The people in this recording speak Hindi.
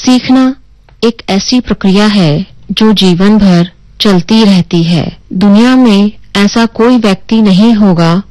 सीखना एक ऐसी प्रक्रिया है जो जीवन भर चलती रहती है। दुनिया में ऐसा कोई व्यक्ति नहीं होगा